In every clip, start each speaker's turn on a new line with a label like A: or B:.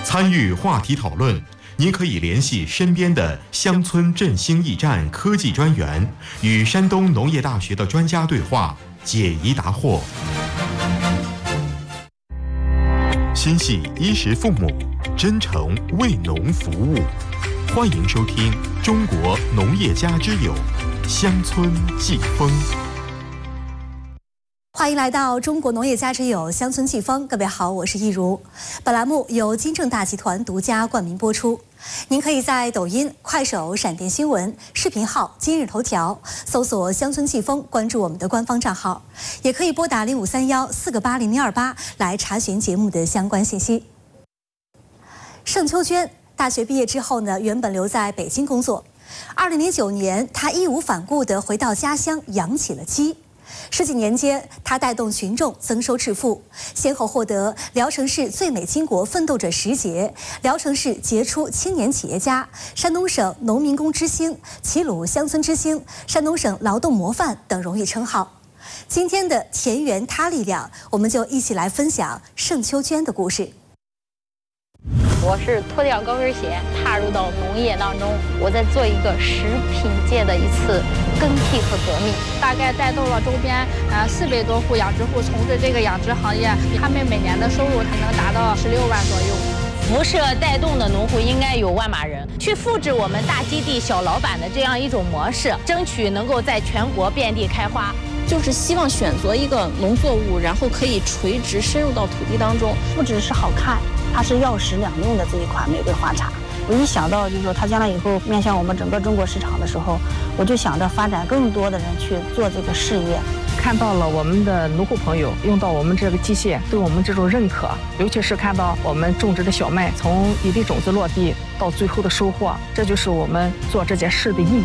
A: 参与话题讨论，您可以联系身边的乡村振兴驿站科技专员，与山东农业大学的专家对话，解疑答惑。心系衣食父母，真诚为农服务。欢迎收听《中国农业家之友》乡村季风。
B: 欢迎来到中国农业家之友乡村季风，各位好，我是易如。本栏目由金正大集团独家冠名播出。您可以在抖音、快手、闪电新闻、视频号、今日头条搜索乡村季风，关注我们的官方账号，也可以拨打0531-4个80028来查询节目的相关信息。盛秋娟大学毕业之后呢，原本留在北京工作。2009年，她义无反顾地回到家乡养起了鸡。10几年间，他带动群众增收致富，先后获得聊城市最美巾帼奋斗者10节、聊城市杰出青年企业家、山东省农民工之星、齐鲁乡村之星、山东省劳动模范等荣誉称号。今天的田园他力量，我们就一起来分享盛秋娟的故事。
C: 我是脱掉高跟鞋踏入到农业当中，我在做一个食品界的一次更替和革命，大概带动了周边400多户养殖户从事这个养殖行业，他们每年的收入才能达到16万左右。辐射带动的农户应该有万码人，去复制我们大基地小老板的这样一种模式，争取能够在全国遍地开花。
D: 就是希望选择一个农作物，然后可以垂直深入到土地当中，
E: 不只是好看，它是药食两用的这一款玫瑰花茶。我一想到就是说它将来以后面向我们整个中国市场的时候，我就想着发展更多的人去做这个事业。
F: 看到了我们的农户朋友用到我们这个机械，对我们这种认可，尤其是看到我们种植的小麦从一粒种子落地到最后的收获，这就是我们做这件事的意义。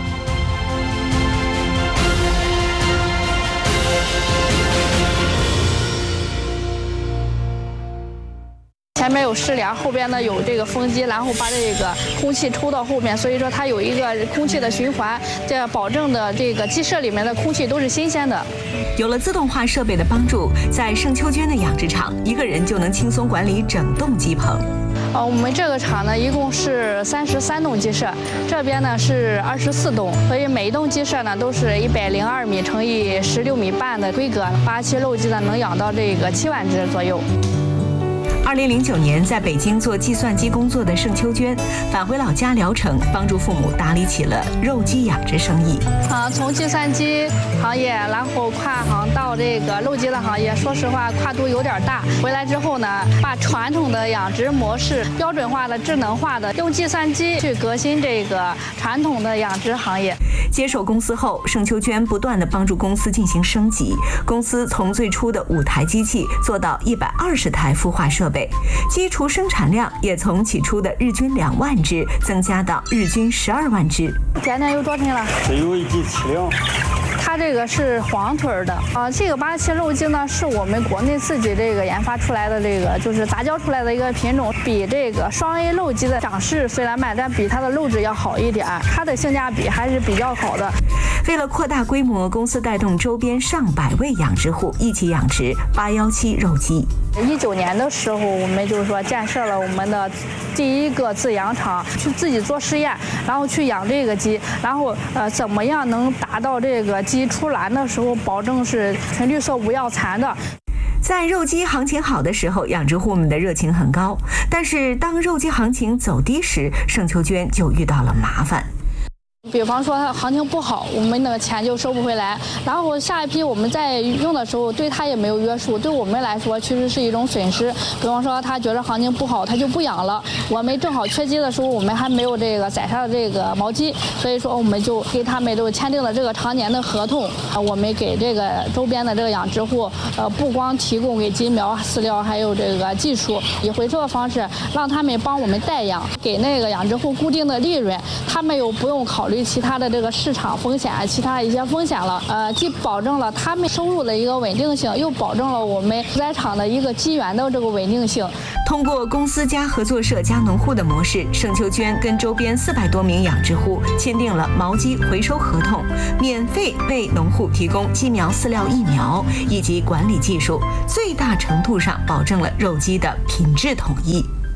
C: 前面有施梁，后边呢有这个风机，然后把这个空气抽到后面，所以说它有一个空气的循环，这样保证的这个鸡舍里面的空气都是新鲜的。
G: 有了自动化设备的帮助，在盛秋娟的养殖场，一个人就能轻松管理整栋鸡棚。
C: 我们这个厂呢，一共是33栋鸡舍，这边呢是24栋，所以每一栋鸡舍呢都是102米乘以16米半的规格，8期肉鸡呢能养到这个7万只左右。
G: 2009年，在北京做计算机工作的盛秋娟返回老家聊城，帮助父母打理起了肉鸡养殖生意。
C: 从计算机行业，然后跨行到这个肉鸡的行业，说实话跨度有点大。回来之后呢，把传统的养殖模式标准化的、智能化的，用计算机去革新这个传统的养殖行业。
G: 接手公司后，盛秋娟不断地帮助公司进行升级。公司从最初的5台机器做到120台孵化设备，基础生产量也从起初的日均2万只增加到日均12万只。
C: 甜甜有多斤了？
H: 这有1斤7两。
C: 它这个是黄腿的这个8期肉鸡呢，是我们国内自己这个研发出来的，这个就是杂交出来的一个品种，比这个双 A 肉鸡的长势虽然慢，但比它的肉质要好一点，它的性价比还是比较好的。
G: 为了扩大规模，公司带动周边上百位养殖户一起养殖817肉鸡。
C: 19年的时候，我们就是说建设了我们的第1个自养场，去自己做试验，然后去养这个鸡，然后怎么样能达到这个鸡出栏的时候，保证是纯绿色无药残的。
G: 在肉鸡行情好的时候，养殖户们的热情很高，但是当肉鸡行情走低时，盛秋娟就遇到了麻烦。
C: 比方说它行情不好，我们那个钱就收不回来，然后下一批我们在用的时候对它也没有约束，对我们来说其实是一种损失。比方说他觉得行情不好，他就不养了，我们正好缺鸡的时候，我们还没有这个宰杀的这个毛鸡，所以说我们就给他们都签订了这个常年的合同。我们给这个周边的这个养殖户不光提供给鸡苗饲料，还有这个技术，以回收的方式让他们帮我们代养，给那个养殖户固定的利润，他们又不用考虑其他的这个市场风险、其他一些风险了，既保证了他们收入的一个稳定性，又保证了我们屠宰场的一个鸡源的这个稳定性。
G: 通过公司加合作社加农户的模式，盛秋娟跟周边400多名养殖户签订了毛鸡回收合同，免费为农户提供鸡苗、饲料、疫苗以及管理技术，最大程度上保证了肉鸡的品质统一。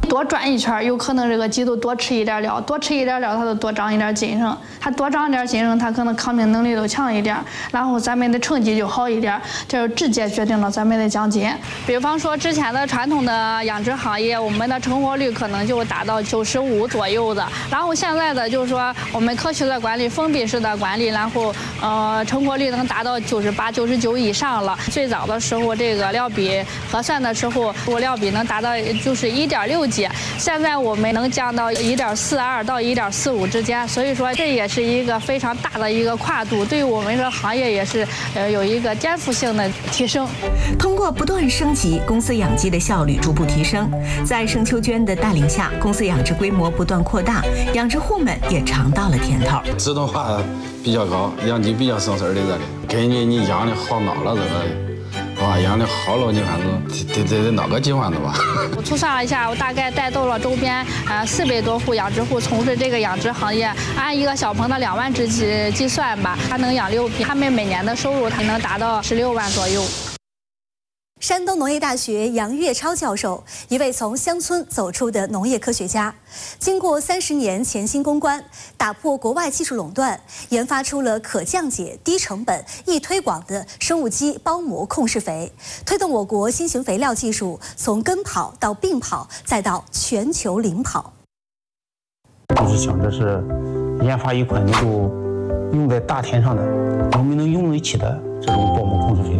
C: 多转一圈，有可能这个季度多吃一点料，多吃一点料，它就多长一点精神，它多长一点精神，它可能抗病能力都强一点，然后咱们的成绩就好一点，这就直接决定了咱们的奖金。比方说之前的传统的养殖行业，我们的成活率可能就达到95%左右的，然后现在的就是说我们科学的管理、封闭式的管理，然后成活率能达到98、99以上了。最早的时候，这个料比核算的时候，料比能达到就是1.6几，现在我们能降到1.42到1.45之间，所以说这也是一个非常大的一个跨度，对于我们这行业也是有一个颠覆性的提升。
G: 通过不断升级，公司养鸡的效率逐步提升。在盛秋娟的带领下，公司养殖规模不断扩大，养殖户们也尝到了甜头。
H: 自动化比较高，养鸡比较省事儿的这里，根据你养的好孬了这个。养的好了，你反正得哪个计划的吧？
C: 我粗算了一下，我大概带动了周边400多户养殖户从事这个养殖行业，按一个小棚的2万只计算吧，它能养6批，他们每年的收入它能达到16万左右。
B: 山东农业大学杨岳超教授，一位从乡村走出的农业科学家，经过30年潜心攻关，打破国外技术垄断，研发出了可降解、低成本、易推广的生物基包膜控制肥，推动我国新型肥料技术从跟跑到并跑，再到全球领跑。
I: 就是想着是研发一款能够用在大田上的、农民能用得起的这种包膜控制肥。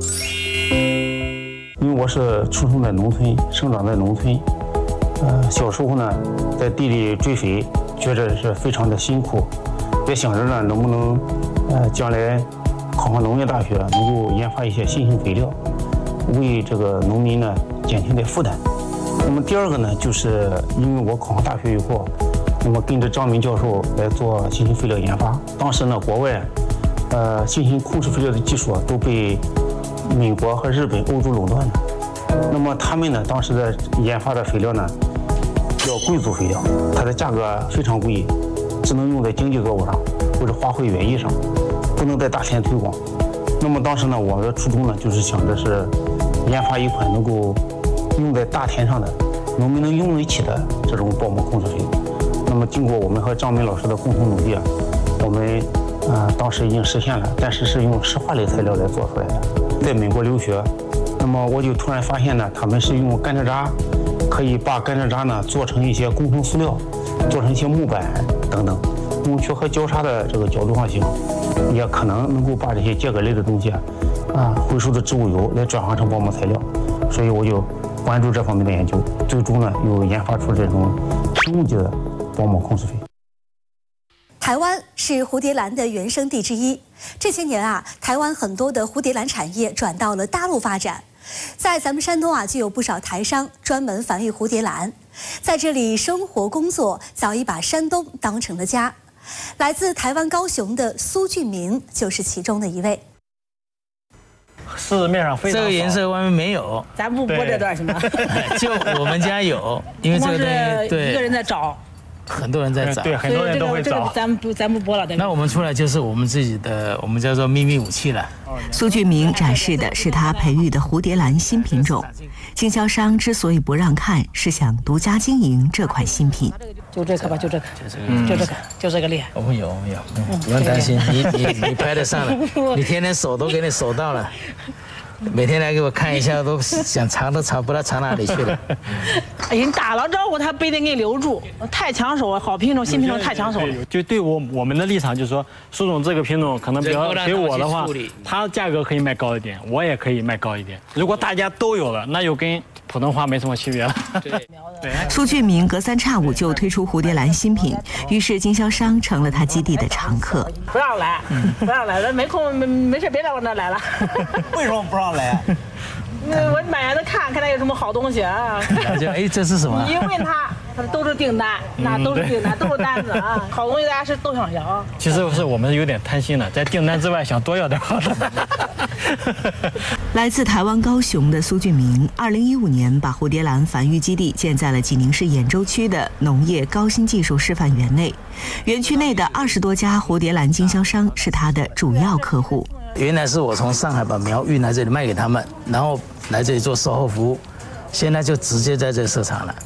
I: 因为我是出生在农村，生长在农村，小时候呢，在地里追肥，觉着是非常的辛苦，也想着呢，能不能，将来考上农业大学，能够研发一些新型肥料，为这个农民呢减轻点负担。那么第二个呢，就是因为我考上大学以后，那么跟着张明教授来做新型肥料研发。当时呢，国外，新型控制肥料的技术都被美国和日本、欧洲垄断的，那么他们呢，当时的研发的肥料呢，叫贵族肥料，它的价格非常贵，只能用在经济作物上或者花卉园艺上，不能在大田推广。那么当时呢，我的初衷呢，就是想着是研发一款能够用在大田上的、农民能用得起的这种包膜控制肥。那么经过我们和张明老师的共同努力啊，我们当时已经实现了，但是是用石化类材料来做出来的。在美国留学，那么我就突然发现呢，他们是用甘蔗渣，可以把甘蔗渣呢做成一些工程塑料，做成一些木板等等，用缺和交叉的这个角度上行，也可能够把这些秸秆类的东西回收的植物油来转化成包膜材料，所以我就关注这方面的研究，最终呢又研发出这种生物级的包膜控制肥。
B: 台湾是蝴蝶兰的原生地之一。这些年啊，台湾很多的蝴蝶兰产业转到了大陆发展。在咱们山东啊，就有不少台商专门繁育蝴蝶兰，在这里生活工作，早已把山东当成了家。来自台湾高雄的苏俊明就是其中的一位。
J: 市面上非常少，
K: 这个颜色外面没有，
L: 咱不播这段行吗？
K: 就我们家有，因为这个东西对
L: 一个人在找。
K: 很多人在找，
J: 对，很多人都会找。
L: 咱不播了。
K: 那我们出来就是我们自己的，我们叫做秘密武器了。
G: 苏俊明展示的是他培育的蝴蝶兰新品种，经销商之所以不让看，是想独家经营这款新品。
L: 就这个吧，就这个，就这个厉害。
K: 我们有，不用担心，你拍得上了，你天天手都给你手到了。每天来给我看一下，都想藏都藏不知道藏哪里去了。
L: 哎呀，你打了招呼，他不一定给你留住，太抢手了，好品种、新品种太抢手了。
J: 就对我们的立场就是说，苏总这个品种可能比较给我的话，它价格可以卖高一点，我也可以卖高一点。如果大家都有了，那就跟普通话没什么区别了。对。
G: 苏俊明隔3差5就推出蝴蝶兰新品，于是经销商成了他基地的常客。
L: 不让来，不让来，没空没事别来我那来了。
J: 为什么不让来？
L: 我买来看他有什么好东西啊。
K: 哎，这是什么？
L: 你一问他都是订单，那都是订单，都是单子啊。好东西大家是都想要。
J: 其实是我们有点贪心了，在订单之外想多要点好的。
G: 来自台湾高雄的苏俊明，2015年把蝴蝶兰繁育基地建在了济宁市兖州区的农业高新技术示范园内。园区内的20多家蝴蝶兰经销商是他的主要客户。
K: 原来是我从上海把苗运来这里卖给他们，然后来这里做售后服务，现在就直接在这设厂了。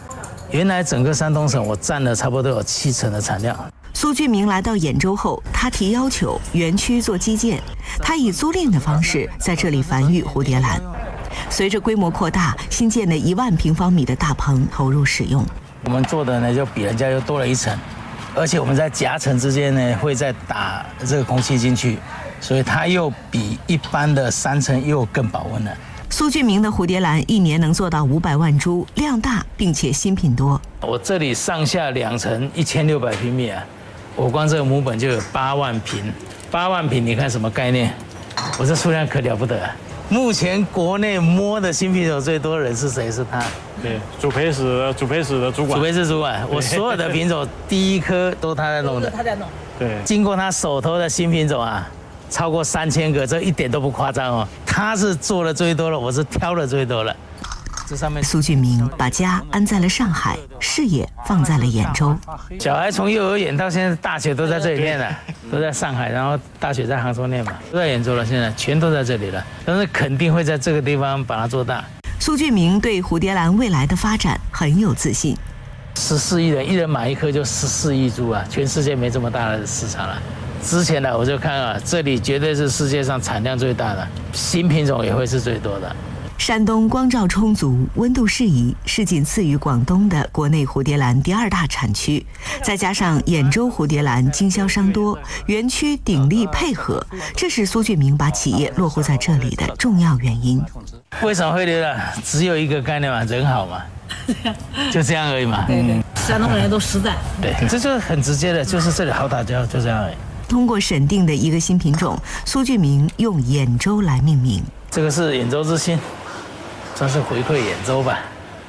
K: 原来整个山东省我占了差不多有70%的产量。
G: 苏俊明来到兖州后，他提要求园区做基建，他以租赁的方式在这里繁育蝴蝶兰。随着规模扩大，新建的1万平方米的大棚投入使用。
K: 我们做的呢，就比人家又多了1层，而且我们在夹层之间呢，会再打这个空气进去，所以它又比一般的3层又更保温了。
G: 苏俊明的蝴蝶兰1年能做到500万株，量大并且新品多。
K: 我这里上下2层1600平米啊，我光这个母本就有8万平，8万平，你看什么概念？我这数量可了不得啊。目前国内摸的新品种最多的人是谁？是他。
J: 对，主培室的主管。
K: 主培室主管，我所有的品种第一颗都他在弄的。
L: 他在弄。
J: 对，
K: 经过他手头的新品种啊，超过3000个，这一点都不夸张哦。他是做的最多了，我是挑的最多了。这上面
G: 苏俊明把家安在了上海，事业放在了兖州。
K: 小孩从幼儿园到现在大学都在这里念了，都在上海，然后大学在杭州念嘛，都在兖州了，现在全都在这里了。但是肯定会在这个地方把它做大。
G: 苏俊明对蝴蝶兰未来的发展很有自信。
K: 14亿人，一人买1颗就14亿株啊，全世界没这么大的市场了。之前呢，我就看啊，这里绝对是世界上产量最大的，新品种也会是最多的。
G: 山东光照充足，温度适宜，是仅次于广东的国内蝴蝶兰第2大产区。再加上兖州蝴蝶兰经销商多，园区鼎力配合，这是苏俊明把企业落户在这里的重要原因。
K: 为什么会留了？只有一个概念嘛，人好嘛，就这样而已嘛。
L: 山东人都实在。
K: 对，这就是很直接的，就是这里好打交，就这样而已。
G: 通过审定的一个新品种，苏俊明用兖州来命名。
K: 这个是兖州之星。算是回馈兖州吧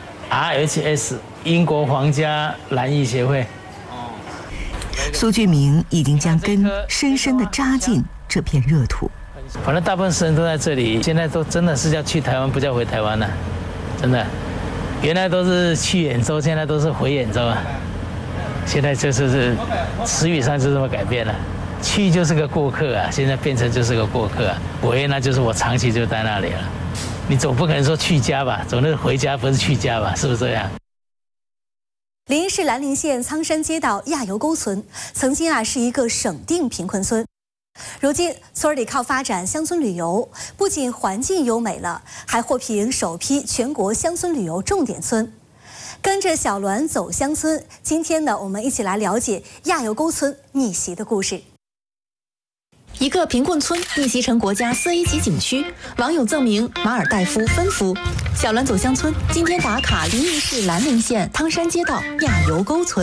K: ，RHS 英国皇家兰艺协会。
G: 苏俊明已经将根深深地扎进这片热土。
K: 反正大部分人都在这里，现在都真的是要去台湾，不叫回台湾了，真的。原来都是去兖州，现在都是回兖州啊。现在就是词语上就这么改变了，去就是个过客啊，现在变成就是个过客啊，回那就是我长期就在那里了。你总不可能说去家吧，总是回家，不是去家吧？是不是这样？
B: 临沂市兰陵县苍山街道亚油沟村曾经是一个省定贫困村，如今村里靠发展乡村旅游，不仅环境优美了，还获评首批全国乡村旅游重点村。跟着小栾走乡村，今天呢，我们一起来了解亚油沟村逆袭的故事。
M: 一个贫困村逆袭成国家4A级景区，网友赠名马尔代夫芬夫。小栾走乡村今天打卡临沂市兰陵县苍山街道亚油沟村。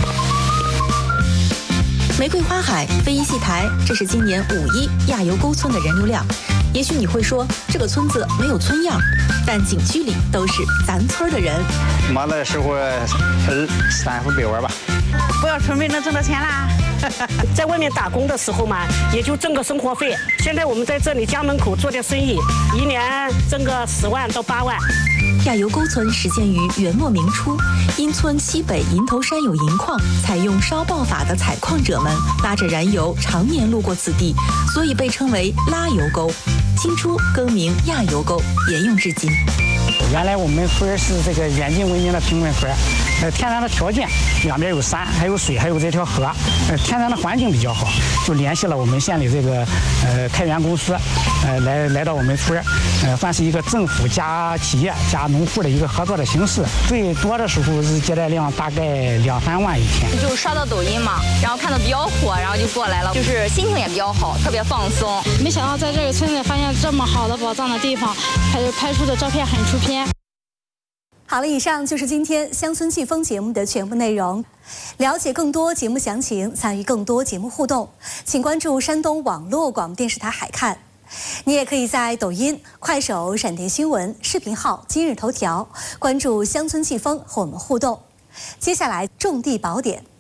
M: 玫瑰花海、非遗戏台，这是今年5·1亚油沟村的人流量。也许你会说这个村子没有村样，但景区里都是咱村的人。
N: 忙的时候300万吧。
L: 不要准备能挣到钱啦。在外面打工的时候嘛，也就挣个生活费。现在我们在这里家门口做点生意，一年挣个10万到8万。
M: 亚油沟村始建于元末明初，因村西北银头山有银矿，采用烧爆法的采矿者们拉着燃油常年路过此地，所以被称为拉油沟。清初更名亚油沟，沿用至今。
O: 原来我们村是这个远近闻名的贫困村，天然的条件，两边有山，还有水，还有这条河，天然的环境比较好，就联系了我们县里这个开源公司，来到我们村，算是一个政府加企业加农户的一个合作的形式。最多的时候是接待量大概2-3万一天。
P: 就刷到抖音嘛，然后看到比较火，然后就过来了，就是心情也比较好，特别放松。
C: 没想到在这个村里发现这么好的宝藏的地方，拍出的照片很出片。
B: 好了，以上就是今天《乡村季风》节目的全部内容。了解更多节目详情，参与更多节目互动，请关注山东网络广播电视台海看。你也可以在抖音、快手、闪电新闻视频号、今日头条关注《乡村季风》和我们互动。接下来，种地宝典。